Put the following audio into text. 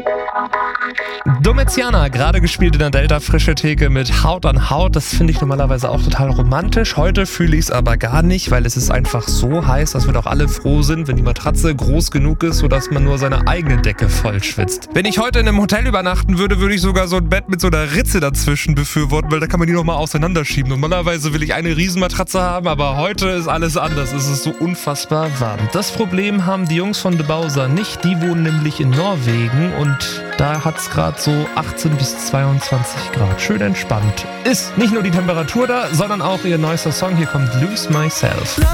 Domitiana, gerade gespielt in der Delta Frische Theke mit Haut an Haut. Das finde ich normalerweise auch total romantisch. Heute fühle ich es aber gar nicht, weil es ist einfach so heiß, dass wir doch alle froh sind, wenn die Matratze groß genug ist, sodass man nur seine eigene Decke voll schwitzt. Wenn ich heute in einem Hotel übernachten würde, würde ich sogar so ein Bett mit so einer Ritze dazwischen befürworten, weil da kann man die nochmal auseinanderschieben. Normalerweise will ich eine Riesenmatratze haben, aber heute ist alles anders. Es ist so unfassbar warm. Das Problem haben die Jungs von De Bauser nicht. Die wohnen nämlich in Norwegen und da hat es gerade so 18 bis 22 Grad. Schön entspannt. Ist nicht nur die Temperatur da, sondern auch ihr neuester Song. Hier kommt Lose Myself.